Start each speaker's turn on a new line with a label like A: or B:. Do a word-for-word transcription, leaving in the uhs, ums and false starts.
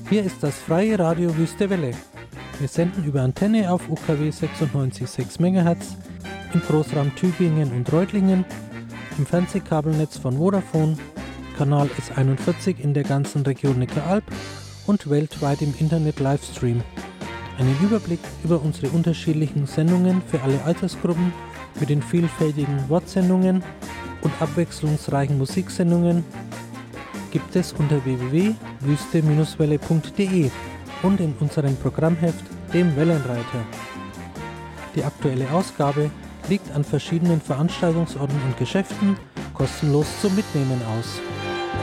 A: Hier ist das freie Radio Wüste Welle. Wir senden über Antenne auf U K W sechsundneunzig Komma sechs Megahertz, im Großraum Tübingen und Reutlingen, im Fernsehkabelnetz von Vodafone, Kanal S einundvierzig in der ganzen Region Neckaralb und weltweit im Internet Livestream. Einen Überblick über unsere unterschiedlichen Sendungen für alle Altersgruppen mit den vielfältigen Wortsendungen und abwechslungsreichen Musiksendungen gibt es unter w w w punkt wüste Welle punkt d e und in unserem Programmheft, dem Wellenreiter. Die aktuelle Ausgabe liegt an verschiedenen Veranstaltungsorten und Geschäften kostenlos zum Mitnehmen aus.